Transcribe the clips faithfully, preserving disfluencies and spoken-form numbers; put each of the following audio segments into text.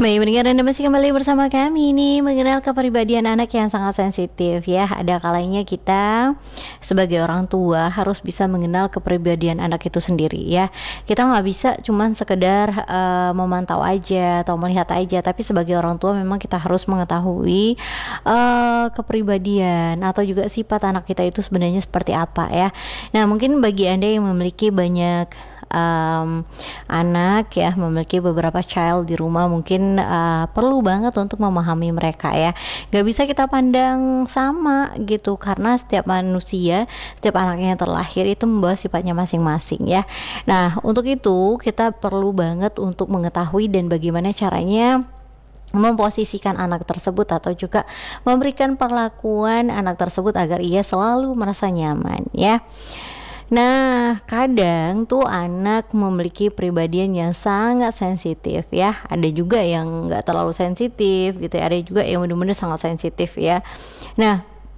Baik, mendengar Anda masih kembali bersama kami ini mengenal kepribadian anak yang sangat sensitif ya. Ada kalanya kita sebagai orang tua harus bisa mengenal kepribadian anak itu sendiri ya. Kita nggak bisa cuman sekedar uh, memantau aja atau melihat aja, tapi sebagai orang tua memang kita harus mengetahui uh, kepribadian atau juga sifat anak kita itu sebenarnya seperti apa ya. Nah, mungkin bagi Anda yang memiliki banyak Um, anak ya, memiliki beberapa child di rumah, mungkin uh, perlu banget untuk memahami mereka ya. Gak bisa kita pandang sama gitu, karena setiap manusia, setiap anak yang terlahir itu membawa sifatnya masing-masing ya. Nah, untuk itu kita perlu banget untuk mengetahui dan bagaimana caranya memposisikan anak tersebut atau juga memberikan perlakuan anak tersebut agar ia selalu merasa nyaman ya. Nah, kadang tuh anak memiliki pribadian yang sangat sensitif ya. Ada juga yang nggak terlalu sensitif gitu ya. Ada juga yang benar-benar sangat sensitif ya. Nah,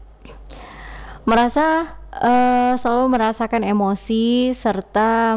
merasa uh, selalu merasakan emosi serta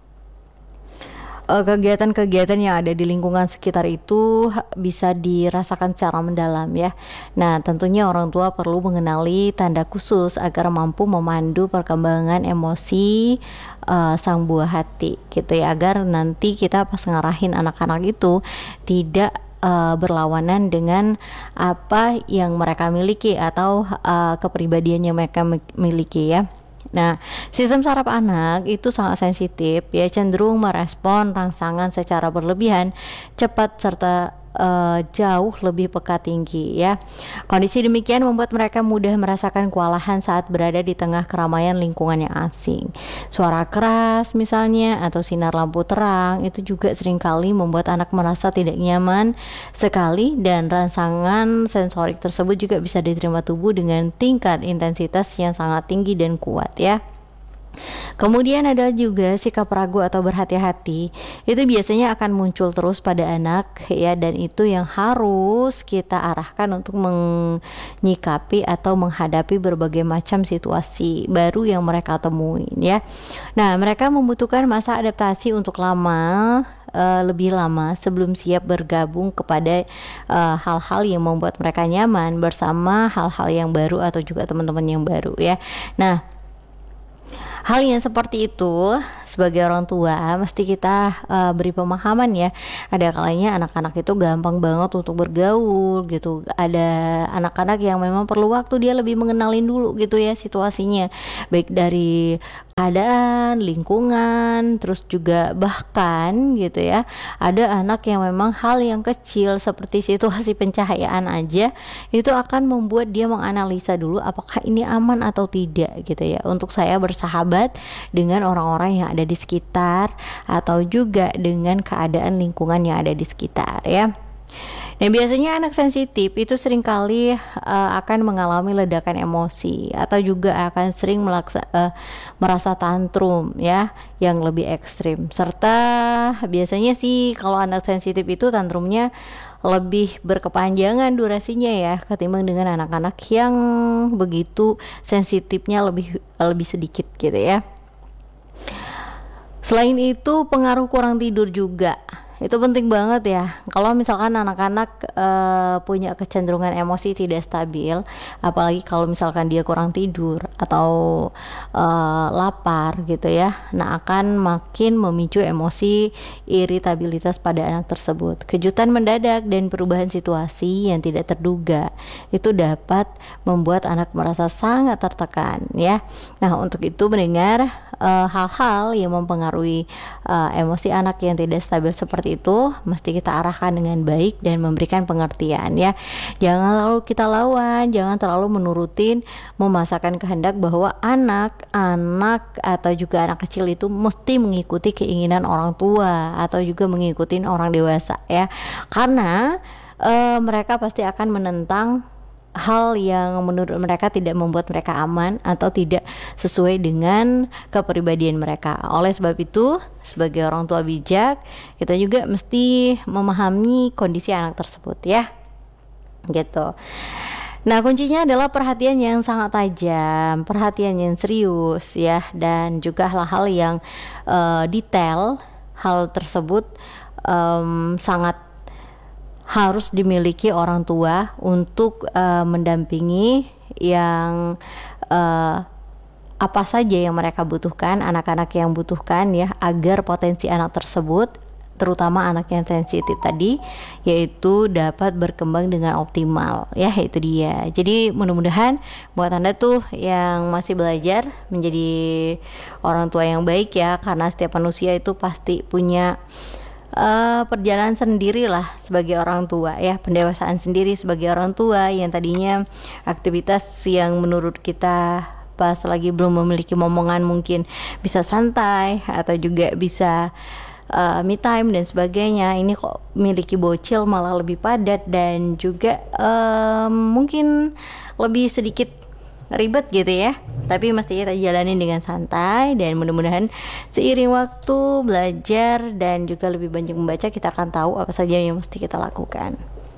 uh, kegiatan-kegiatan yang ada di lingkungan sekitar itu bisa dirasakan secara mendalam ya. Nah, tentunya orang tua perlu mengenali tanda khusus agar mampu memandu perkembangan emosi uh, sang buah hati gitu ya, agar nanti kita pas ngarahin anak-anak itu tidak uh, berlawanan dengan apa yang mereka miliki atau uh, kepribadian yang mereka miliki ya. Nah, sistem saraf anak itu sangat sensitif ya, cenderung merespon rangsangan secara berlebihan, cepat serta uh, jauh lebih peka tinggi ya. Kondisi demikian membuat mereka mudah merasakan kewalahan saat berada di tengah keramaian lingkungan yang asing. Suara keras misalnya atau sinar lampu terang itu juga seringkali membuat anak merasa tidak nyaman sekali, dan rangsangan sensorik tersebut juga bisa diterima tubuh dengan tingkat intensitas yang sangat tinggi dan kuat ya. Kemudian ada juga sikap ragu atau berhati-hati. Itu biasanya akan muncul terus pada anak ya, dan itu yang harus kita arahkan untuk menyikapi atau menghadapi berbagai macam situasi baru yang mereka temuin ya. Nah, mereka membutuhkan masa adaptasi untuk lama Uh, lebih lama sebelum siap bergabung kepada uh, hal-hal yang membuat mereka nyaman bersama hal-hal yang baru atau juga teman-teman yang baru ya. Nah, hal yang seperti itu sebagai orang tua mesti kita uh, beri pemahaman ya. Ada kalanya anak-anak itu gampang banget untuk bergaul gitu. Ada anak-anak yang memang perlu waktu dia lebih mengenalin dulu gitu ya situasinya, baik dari keadaan, lingkungan, terus juga bahkan gitu ya, ada anak yang memang hal yang kecil seperti situasi pencahayaan aja itu akan membuat dia menganalisa dulu apakah ini aman atau tidak gitu ya, untuk saya bersahabat dengan orang-orang yang ada di sekitar atau juga dengan keadaan lingkungan yang ada di sekitar ya. Nah, biasanya anak sensitif itu seringkali uh, akan mengalami ledakan emosi atau juga akan sering melaksa, uh, merasa tantrum ya yang lebih ekstrim, serta biasanya sih kalau anak sensitif itu tantrumnya lebih berkepanjangan durasinya ya ketimbang dengan anak-anak yang begitu sensitifnya lebih lebih sedikit gitu ya. Selain itu, pengaruh kurang tidur juga itu penting banget ya. Kalau misalkan anak-anak e, punya kecenderungan emosi tidak stabil, apalagi kalau misalkan dia kurang tidur atau e, lapar gitu ya, nah akan makin memicu emosi iritabilitas pada anak tersebut. Kejutan mendadak dan perubahan situasi yang tidak terduga itu dapat membuat anak merasa sangat tertekan ya. Nah, untuk itu mendengar e, hal-hal yang mempengaruhi e, emosi anak yang tidak stabil seperti itu mesti kita arahkan dengan baik dan memberikan pengertian ya. Jangan terlalu kita lawan, jangan terlalu menurutin memasakkan kehendak bahwa anak-anak atau juga anak kecil itu mesti mengikuti keinginan orang tua atau juga mengikuti orang dewasa ya. Karena e, mereka pasti akan menentang hal yang menurut mereka tidak membuat mereka aman atau tidak sesuai dengan kepribadian mereka. Oleh sebab itu, sebagai orang tua bijak, kita juga mesti memahami kondisi anak tersebut ya. Gitu. Nah, kuncinya adalah perhatian yang sangat tajam, perhatian yang serius ya, dan juga hal-hal yang uh, detail. Hal tersebut um, sangat harus dimiliki orang tua untuk uh, mendampingi yang uh, apa saja yang mereka butuhkan, anak-anak yang butuhkan ya, agar potensi anak tersebut, terutama anak yang sensitif tadi, yaitu dapat berkembang dengan optimal ya, itu dia. Jadi mudah-mudahan buat Anda tuh yang masih belajar menjadi orang tua yang baik ya, karena setiap manusia itu pasti punya uh, perjalanan sendiri lah sebagai orang tua ya, pendewasaan sendiri sebagai orang tua yang tadinya aktivitas yang menurut kita pas lagi belum memiliki momongan mungkin bisa santai atau juga bisa uh, me time dan sebagainya, ini kok miliki bocil malah lebih padat dan juga uh, mungkin lebih sedikit ribet gitu ya, tapi mesti kita jalanin dengan santai. Dan mudah-mudahan seiring waktu belajar dan juga lebih banyak membaca, kita akan tahu apa saja yang mesti kita lakukan.